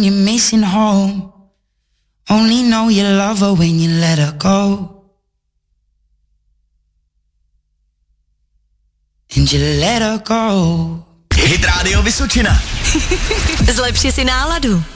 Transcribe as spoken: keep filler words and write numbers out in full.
when you're missing home. Only know you love her when you let her go. And you let her go. Hit Radio Vysočina. Zlepši si náladu.